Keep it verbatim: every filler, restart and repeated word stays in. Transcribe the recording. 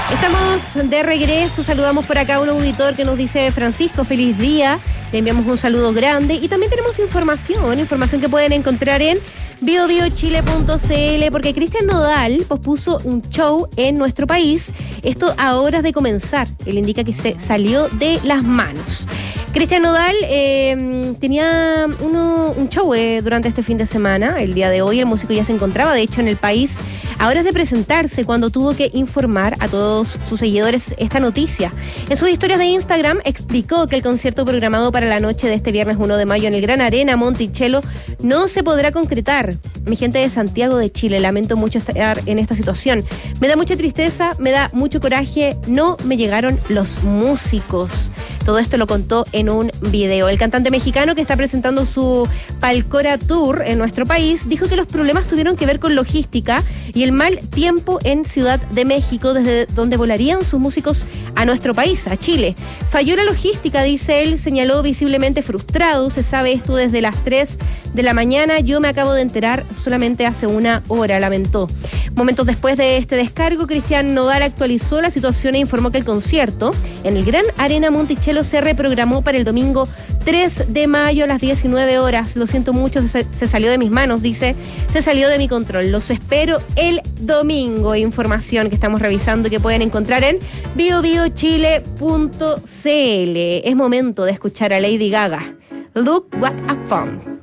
Estamos de regreso, saludamos por acá a un auditor que nos dice: Francisco, feliz día, le enviamos un saludo grande y también tenemos información, información que pueden encontrar en bio bio chile punto c l, porque Cristian Nodal pospuso un show en nuestro país, esto a horas de comenzar. Él indica que se salió de las manos. Cristian Nodal eh, tenía uno, un show eh, durante este fin de semana. El día de hoy el músico ya se encontraba, de hecho, en el país a horas de presentarse, cuando tuvo que informar a todos sus seguidores esta noticia. En sus historias de Instagram explicó que el concierto programado para la noche de este viernes uno de mayo en el Gran Arena Monticello no se podrá concretar. Mi gente de Santiago de Chile, lamento mucho estar en esta situación. Me da mucha tristeza, me da mucho coraje, no me llegaron los músicos. Todo esto lo contó en un video. El cantante mexicano, que está presentando su Palcora Tour en nuestro país, dijo que los problemas tuvieron que ver con logística y el mal tiempo en Ciudad de México, desde donde volarían sus músicos a nuestro país, a Chile. Falló la logística, dice él, señaló visiblemente frustrado. Se sabe esto desde las tres de la mañana. Yo me acabo de enterar solamente hace una hora, lamentó. Momentos después de este descargo, Cristian Nodal actualizó la situación e informó que el concierto en el Gran Arena Monticello se reprogramó para el domingo tres de mayo a las diecinueve horas. Lo siento mucho, se, se salió de mis manos, dice, se salió de mi control. Los espero el domingo. Información que estamos revisando y que pueden encontrar en bio bio chile punto c l. Es momento de escuchar a Lady Gaga. Look what I found.